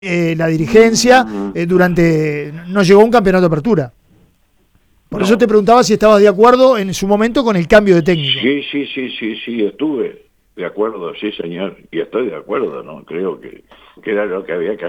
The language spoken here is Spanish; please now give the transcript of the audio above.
la dirigencia no llegó a un campeonato de apertura. Por eso te preguntaba si estabas de acuerdo en su momento con el cambio de técnico. Sí, estuve de acuerdo, sí señor, y estoy de acuerdo, ¿no? Creo que era lo que había que